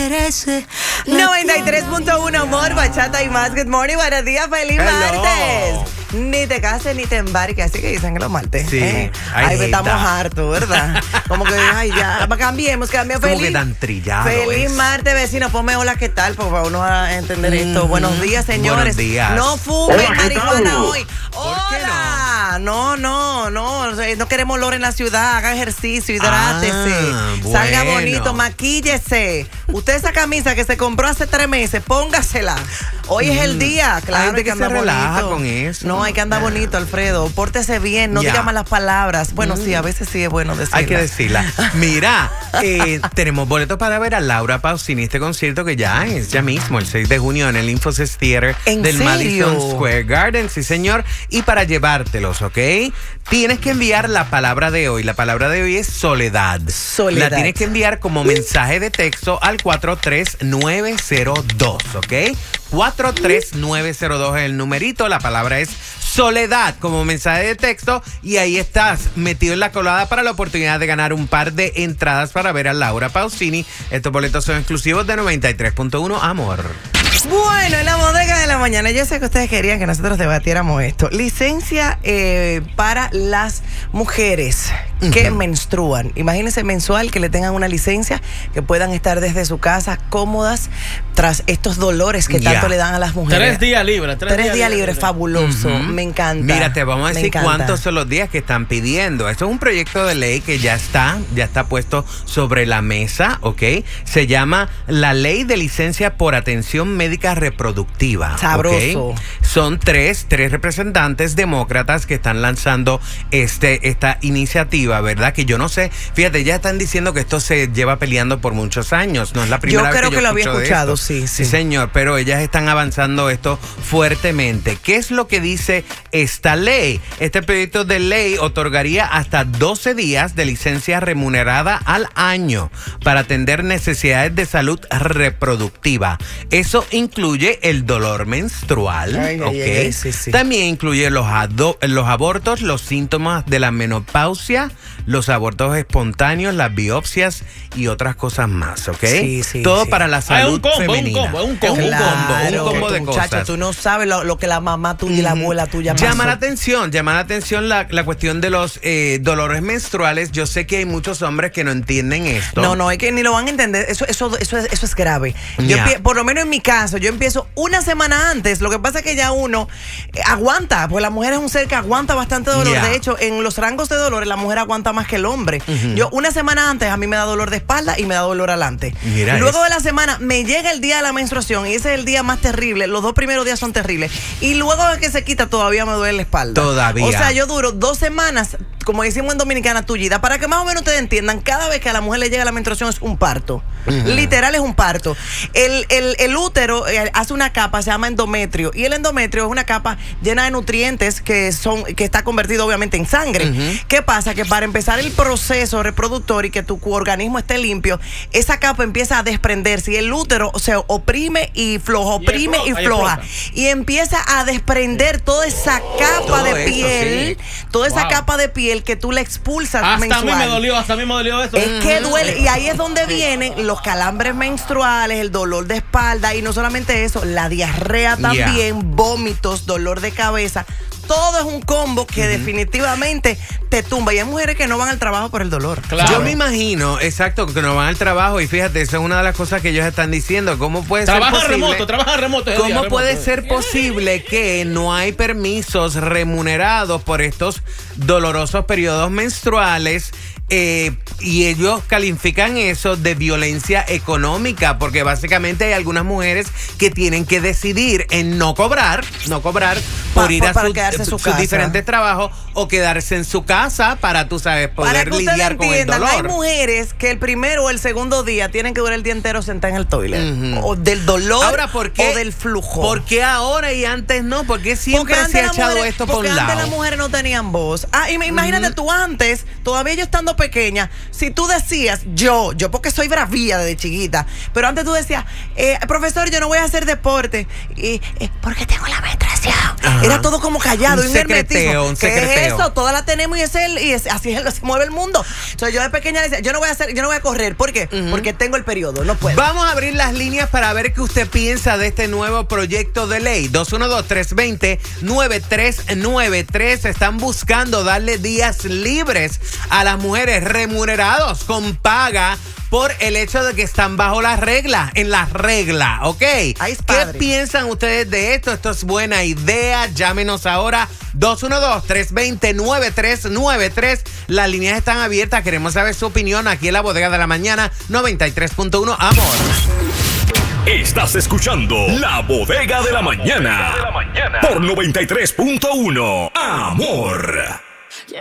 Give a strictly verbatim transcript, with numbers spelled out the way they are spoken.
noventa y tres punto uno Amor, bachata y más. Good morning, buenos días, feliz Hello. martes. Ni te cases ni te embarques, así que dicen que los martes. Sí, ¿eh? ay, Ay, estamos neta. hartos, ¿verdad? Como que, ay, ya, cambiemos, cambiemos. Como Feliz, que tan trillado feliz es. martes, vecino. Ponme hola, ¿qué tal? Por favor, uno va a entender esto. Mm. Buenos días, señores. Buenos días. No fumen Hola, ¿qué marihuana tal? hoy. ¿Por qué Hola. No, no, no. No queremos olor en la ciudad. Haga ejercicio, hidrátese. Ah, Salga bueno. bonito, maquíllese. Usted esa camisa que se compró hace tres meses, póngasela. Hoy es el día, claro. Hay gente hay que se andar relaja bonito. con eso. No, hay que andar bonito, Alfredo. Pórtese bien, no Ya. diga malas palabras. Bueno, sí, a veces sí es bueno decirlas. Hay que decirla. Mira, eh, tenemos boletos para ver a Laura Pausini, este concierto que ya es ya mismo, el seis de junio en el Infosys Theater ¿En del serio? Madison Square Garden, sí señor. Y para llevártelos, ¿ok? Tienes que enviar la palabra de hoy. La palabra de hoy es soledad. Soledad. La tienes que enviar como mensaje de texto al cuatro tres nueve cero dos, ¿ok? cuatro tres nueve cero dos es el numerito, la palabra es soledad como mensaje de texto y ahí estás metido en la colada para la oportunidad de ganar un par de entradas para ver a Laura Pausini. Estos boletos son exclusivos de noventa y tres punto uno Amor. Bueno, en la bodega de la mañana, yo sé que ustedes querían que nosotros debatiéramos esto. Licencia eh, para las mujeres que Ujú. menstruan. Imagínense mensual que le tengan una licencia, que puedan estar desde su casa cómodas tras estos dolores que Ya. tanto le dan a las mujeres. Tres días libres. Tres, Tres días libres, fabuloso. Ujú. Me encanta. Mira, te vamos a Me decir encanta. cuántos son los días que están pidiendo. Esto es un proyecto de ley que ya está, ya está puesto sobre la mesa, ¿ok? Se llama la Ley de Licencia por Atención Médica Reproductiva. ¿ok? Sabroso. Son tres, tres representantes demócratas que están lanzando este, esta iniciativa, ¿verdad? Que yo no sé, fíjate, ya están diciendo que esto se lleva peleando por muchos años. No es la primera vez creo que que yo lo había escucho de escuchado, esto. sí, sí. Sí, señor, pero ellas están avanzando esto fuertemente. ¿Qué es lo que dice esta ley? Este proyecto de ley otorgaría hasta doce días de licencia remunerada al año para atender necesidades de salud reproductiva. Eso incluye el dolor menstrual, Ay, ay, ¿ok? ay, ay, sí, sí. También incluye los, ado- los abortos, los síntomas de la menopausia, los abortos espontáneos, las biopsias y otras cosas más, ¿ok? Sí, sí, Todo sí. para la Ah, es salud un combo, es un femenina. combo, es un Es combo. un Claro, combo, un combo de muchacho, cosas. tú no sabes lo, lo que la mamá tuya y la abuela tuya pasó. Llama la atención, llama la atención la, la cuestión de los eh, dolores menstruales. Yo sé que hay muchos hombres que no entienden esto. No, no, es que ni lo van a entender. Eso, eso, eso, es, eso es grave. Yo Ya. empie- por lo menos en mi caso, yo empiezo una semana antes. Lo que pasa es que ya uno eh, aguanta, pues la mujer es un ser que aguanta bastante dolor. Ya. De hecho, en los rangos de dolores, la mujer aguanta más que el hombre. Yo una semana antes a mí me da dolor de espalda y me da dolor adelante. Mira Luego eso. de la semana me llega el día de la menstruación y ese es el día más terrible. Los dos primeros días son terribles. Y luego de que se quita todavía me duele la espalda. Todavía. O sea, yo duro dos semanas, como decimos en Dominicana, tullida. Para que más o menos ustedes entiendan, cada vez que a la mujer le llega la menstruación es un parto. Literal es un parto. El, el, el útero eh, hace una capa, se llama endometrio. Y el endometrio es una capa llena de nutrientes que son que está convertido obviamente en sangre. Ujú. ¿Qué pasa? Que para empezar el proceso reproductor y que tu organismo esté limpio, esa capa empieza a desprenderse y el útero se oprime y floja, Y oprime y, explota, y floja. explota. Y empieza a desprender toda esa capa Todo de eso, piel, toda esa Wow. capa de piel que tú le expulsas Hasta a mí mensual. me dolió, hasta a mí me dolió eso. Es que duele, y ahí es donde vienen los calambres menstruales, el dolor de espalda, y no solamente eso, la diarrea también, vómitos, dolor de cabeza. Todo es un combo que definitivamente te tumba. Y hay mujeres que no van al trabajo por el dolor. Claro. Yo me imagino, exacto, que no van al trabajo y fíjate, eso es una de las cosas que ellos están diciendo. ¿Cómo puede Trabaja ser posible? remoto, trabaja remoto. ese día, ¿Cómo remoto. puede ser posible que no hay permisos remunerados por estos dolorosos periodos menstruales? Eh, y ellos califican eso de violencia económica, porque básicamente hay algunas mujeres que tienen que decidir en no cobrar, no cobrar por Pa- ir a para su- quedarse en su sus casa. diferentes trabajos o quedarse en su casa para, tú sabes, Para poder que ustedes lidiar con el entiendan, hay dolor. mujeres que el primero o el segundo día tienen que durar el día entero sentada en el toilet. Ujú. O del dolor Ahora, ¿por qué? o del flujo. ¿Por qué ahora y antes no? ¿Por qué siempre Porque se ha antes las echado mujeres- esto por porque un antes lado? las mujeres no tenían voz. Ah, im- imagínate tú antes, todavía yo estando pequeña, si tú decías, yo, yo porque soy bravía desde chiquita, pero antes tú decías, eh, profesor, yo no voy a hacer deporte. Y, eh, porque tengo la menstruación. Ajá. Era todo como callado, Un un, secreteo, hermetismo. un ¿Qué secreteo. es eso? Todas las tenemos y, es el, y es, así es, se mueve el mundo. Entonces yo de pequeña decía, yo no voy a hacer, yo no voy a correr. ¿Por qué? Uh-huh. Porque tengo el periodo, no puedo. Vamos a abrir las líneas para ver qué usted piensa de este nuevo proyecto de ley. dos uno dos, tres dos cero, nueve tres nueve tres. Están buscando darle días libres a las mujeres remunerados con paga por el hecho de que están bajo las reglas, en las reglas, ¿ok? Ay, ¿Qué piensan ustedes de esto? Esto es buena idea. Llámenos ahora dos uno dos, tres dos cero, nueve tres nueve tres. Las líneas están abiertas. Queremos saber su opinión aquí en la Bodega de la Mañana noventa y tres punto uno. Amor. Estás escuchando La Bodega de la Mañana por noventa y tres punto uno. Amor.